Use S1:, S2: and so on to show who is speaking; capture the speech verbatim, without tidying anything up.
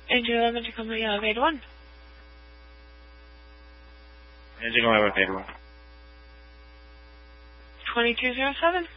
S1: Engine eleven to come to elevator one.
S2: Engine eleven, elevator one.
S1: twenty-two oh seven.